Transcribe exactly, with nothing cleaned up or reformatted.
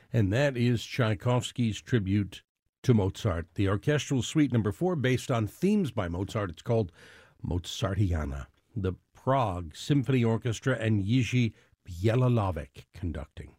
and that is Tchaikovsky's tribute to Mozart, the orchestral suite number four, based on themes by Mozart. It's called Mozartiana. The Prague Symphony Orchestra and Jiří Bělohlavek conducting.